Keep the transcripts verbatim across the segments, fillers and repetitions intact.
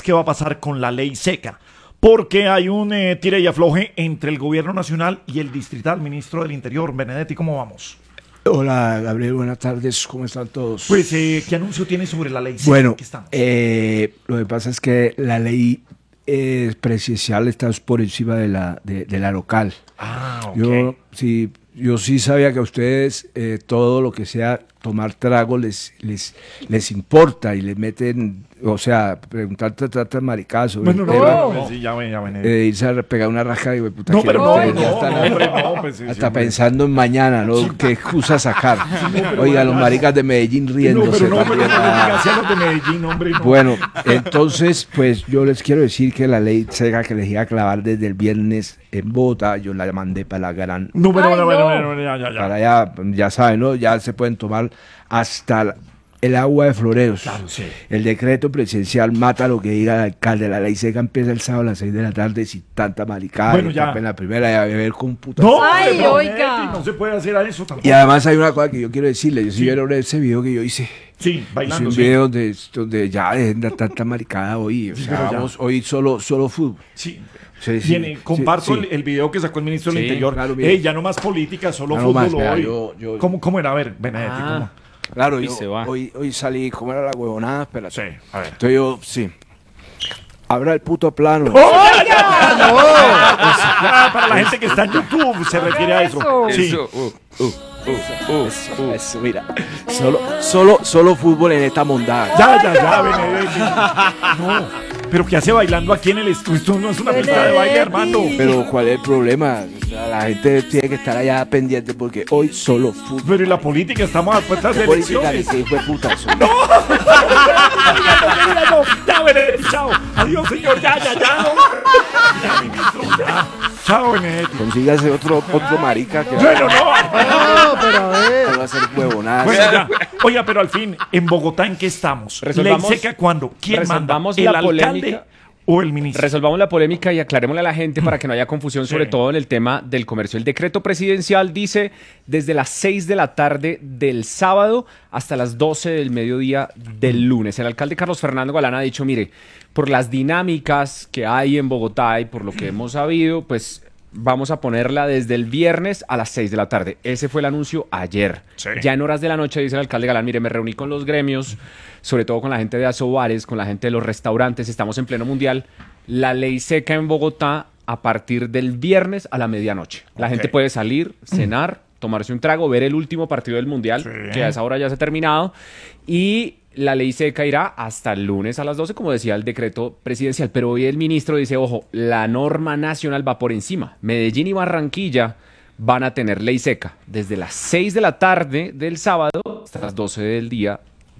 qué va a pasar con la ley seca, porque hay un eh, tire y afloje entre el gobierno nacional y el distrital. Ministro del Interior, Benedetti, ¿cómo vamos? Hola, Gabriel, buenas tardes, ¿cómo están todos? Pues, eh, ¿qué anuncio tiene sobre la ley seca? Bueno, estamos? Eh, lo que pasa es que la ley eh, presidencial está por encima de la, de, de la local. Ah, ok. Yo sí, yo sí sabía que a ustedes eh, todo lo que sea tomar trago les, les, les importa y les meten, o sea, preguntar trata maricazo. Bueno, no, tema, no, sí, ya ven, ya ven. eh, irse a pegar una raja y puta, No, que pero ustedes no, ya no, están no, a- hombre, no, pues sí, sí, hasta hombre. pensando en mañana, ¿no? ¿Qué excusa sacar? pero Oiga, los bueno, maricas de Medellín No, riéndose. pero no, pero no también, le ah. digas a los de Medellín, hombre. No. Bueno, entonces, pues yo les quiero decir que la ley seca que les iba a clavar desde el viernes en Bogotá, yo la mandé para la gran, No, pero Ay, bueno, bueno, no. bueno, bueno, ya, ya, ya. para allá, ya saben, ¿no? Ya se pueden tomar hasta la- el agua de floreros. Claro, sí. El decreto presidencial mata lo que diga el alcalde. La ley seca empieza el sábado a las seis de la tarde sin tanta maricada. Bueno, y ya. En la primera y a beber con puta. No, Ay, hombre, pero, oiga. Benedetti, no se puede hacer a eso tampoco. Y además hay una cosa que yo quiero decirle. Yo sí Sí. vieron ese video que yo hice. Sí, Hice bailando, un sí. video donde, donde ya dejen de tanta maricada hoy. O Sí, sea, pero ya. vamos hoy solo, solo fútbol. Sí. Sí, sí, Viene, sí, comparto sí. El, el video que sacó el ministro del Sí, Interior. claro, mire. Ey, ya no más política, solo Ya no fútbol más, vea, hoy. yo- yo- ¿Cómo, ¿Cómo era? A ver, Benedetti, Ah. ¿cómo? Claro, Y yo, se va. hoy, hoy salí, ¿cómo era la huevonada? Espérate. Sí, a ver. Entonces yo, sí. Abra el puto plano. Ah, para la gente que está en YouTube se refiere a eso. Sí. Eso. uh, Eso, eso, mira. Solo, solo, solo fútbol en esta mondada. Ya, ya, ya, Benedetti. No. Pero ¿qué hace bailando aquí en el estudio? Esto no es una pista de baile, hermano. Pero ¿cuál es el problema? O sea, la gente tiene que estar allá pendiente porque hoy solo fútbol. Pero en la política estamos a puertas de Política elecciones. ni que hijo de puta eso. No, ya, Benedetti, chao. Adiós, señor, ya, ya, ya. Ya, ministro, ya. Chao, Benedetti. Consígase otro, otro marica que Bueno, no. No, pero a ver. va a hacer huevonadas. Bueno, ya. Oiga, pero al fin, en Bogotá, ¿en qué estamos? Resolvamos- ¿Ley seca cuándo? ¿Quién manda? resolvamos ¿El la alcalde polémica. o el ministro? Resolvamos la polémica y aclarémosle a la gente para que no haya confusión, sobre Sí. todo en el tema del comercio. El decreto presidencial dice desde las seis de la tarde del sábado hasta las doce del mediodía del lunes. El alcalde Carlos Fernando Galán ha dicho, mire, por las dinámicas que hay en Bogotá y por lo que hemos sabido, pues vamos a ponerla desde el viernes a las seis de la tarde. Ese fue el anuncio ayer. Sí. Ya en horas de la noche dice el alcalde Galán, mire, me reuní con los gremios, sobre todo con la gente de Asobares, con la gente de los restaurantes, estamos en pleno mundial. La ley seca en Bogotá a partir del viernes a la medianoche. La Ok. gente puede salir, cenar, tomarse un trago, ver el último partido del mundial, Sí. que a esa hora ya se ha terminado, y la ley seca irá hasta el lunes a las doce, como decía el decreto presidencial. Pero hoy el ministro dice, ojo, la norma nacional va por encima. Medellín y Barranquilla van a tener ley seca desde las seis de la tarde del sábado hasta las doce del día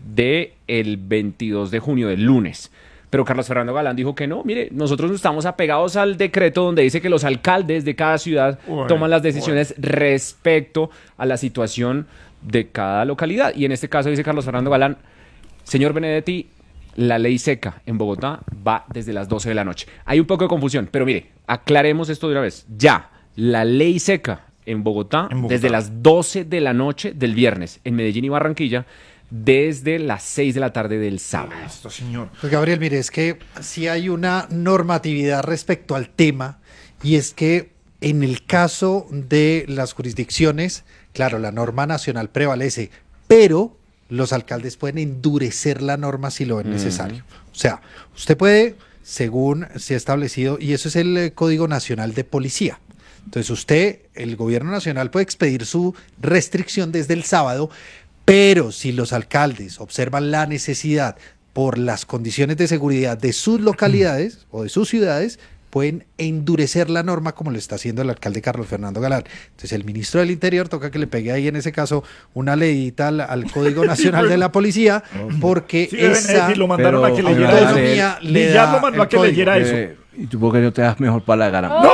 del veintidós de junio, del lunes. Pero Carlos Fernando Galán dijo que no, mire, nosotros no estamos apegados al decreto donde dice que los alcaldes de cada ciudad Bueno, toman las decisiones respecto a la situación de cada localidad. Y en este caso dice Carlos Fernando Galán, señor Benedetti, la ley seca en Bogotá va desde las doce de la noche. Hay un poco de confusión, pero mire, aclaremos esto de una vez. Ya, la ley seca en Bogotá, En Bogotá. desde las doce de la noche del viernes, en Medellín y Barranquilla, desde las seis de la tarde del sábado. Esto, señor. Pues Gabriel, mire, es que sí hay una normatividad respecto al tema, y es que en el caso de las jurisdicciones, claro, la norma nacional prevalece, pero los alcaldes pueden endurecer la norma si lo ven necesario. O sea, usted puede, según se ha establecido, y eso es el eh, Código Nacional de Policía. Entonces usted, el gobierno nacional puede expedir su restricción desde el sábado, pero si los alcaldes observan la necesidad por las condiciones de seguridad de sus localidades o de sus ciudades, pueden endurecer la norma como lo está haciendo el alcalde Carlos Fernando Galán. Entonces el ministro del Interior toca que le pegue ahí en ese caso una leidita al, al Código Nacional de la Policía, porque Sí, esa Benedetti lo mandaron pero- a que pero leyera dale. eso. autonomía le Y ya da lo mandó a el que código. leyera eso. Eh, ¿Y tú por qué no te das mejor para la gana? ¡No!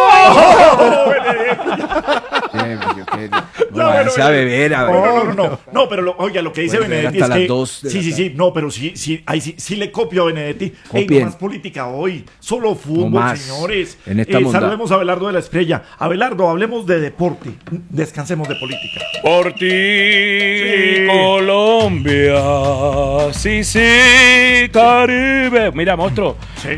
Bien, yo que- no Ya, vayas bueno, a bueno. beber, a No, ver. no, no, no, no, pero lo, oiga, lo que dice Pueden Benedetti beber es hasta que las dos de sí, la sí, sí, no, pero sí, sí, ahí sí, sí le copio a Benedetti. Ey, no Copien. más política hoy, solo fútbol, No más. señores. En esta Eh, monda. saludemos a Abelardo de la Estrella. Abelardo, hablemos de deporte, descansemos de política. Por ti, Sí. Colombia, sí, sí, Caribe. Mira, monstruo, Sí.